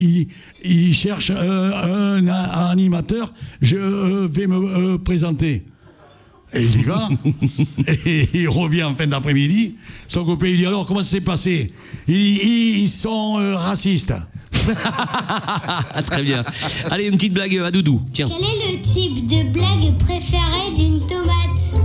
il cherche un animateur, je vais me présenter. Et il y va, et il revient en fin d'après-midi. Son copain lui dit alors comment ça s'est passé? Ils sont racistes. Très bien. Allez, une petite blague à Doudou. Tiens. Quel est le type de blague préférée d'une tomate?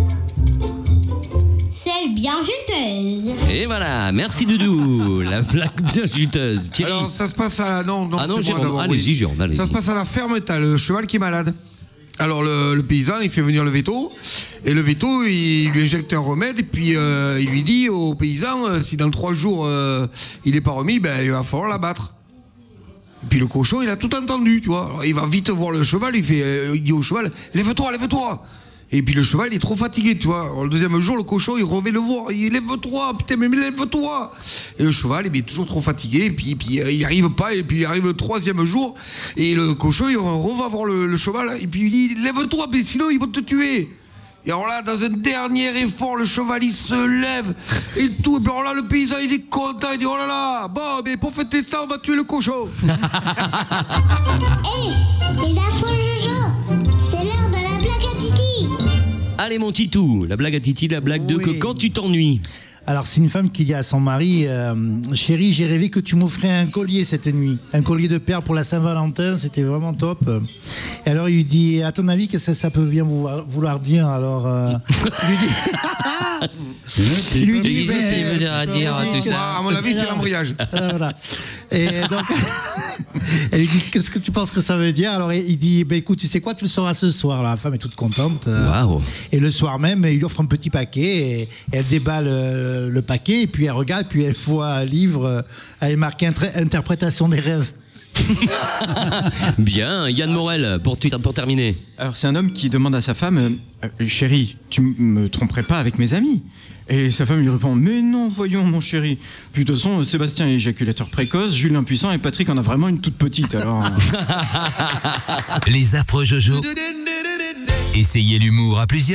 Celle bien juteuse. Et voilà, merci Doudou. La blague bien juteuse. Thierry. Alors ça se passe à la... Non, Jérôme, allez-y, Jérôme, allez-y. Ça se passe à la ferme, t'as le cheval qui est malade. Alors le paysan, il fait venir le veto, et le veto, il lui injecte un remède, et puis il lui dit au paysan, si dans 3 jours il n'est pas remis, ben il va falloir l'abattre. Et puis le cochon, il a tout entendu, tu vois. Alors, il va vite voir le cheval, il dit au cheval, lève-toi, lève-toi. Et puis le cheval, il est trop fatigué, tu vois. Alors, le 2e jour, le cochon, il revient le voir, il lève-toi, putain, mais lève-toi. Et le cheval, il est toujours trop fatigué, et puis il arrive pas, et puis il arrive le 3e jour, et le cochon, il va voir le cheval, et puis il dit, lève-toi, mais sinon ils vont te tuer. Et alors là, dans un dernier effort, le cheval, il se lève, et tout, et puis alors là, le paysan, il est content, il dit, oh là là, bon, mais pour fêter ça, on va tuer le cochon. Hé, les affreux Jojo, c'est l'heure de la blague à Titi. Allez mon Titou, la blague à Titi, la blague de que quand tu t'ennuies. Alors, c'est une femme qui dit à son mari chérie, j'ai rêvé que tu m'offrais un collier cette nuit. Un collier de perles pour la Saint-Valentin, c'était vraiment top. Et alors, il lui dit, à ton avis, qu'est-ce que ça peut bien vouloir dire? Alors, il lui dit, à mon avis, c'est l'embrayage. Voilà. Et donc, elle lui dit, qu'est-ce que tu penses que ça veut dire? Alors, il dit, écoute, tu sais quoi, tu le sauras ce soir. La femme est toute contente. Waouh. Et le soir même, il lui offre un petit paquet, et elle déballe le paquet, et puis elle regarde, et puis elle voit un livre avec marqué interprétation des rêves. Bien, Yann Morel, pour terminer. Alors c'est un homme qui demande à sa femme chérie, tu me tromperais pas avec mes amis? Et sa femme lui répond, mais non, voyons mon chéri. Puis de toute façon, Sébastien est éjaculateur précoce, Julien puissant, et Patrick en a vraiment une toute petite, alors... Les affreux Jojo. Essayez l'humour à plusieurs.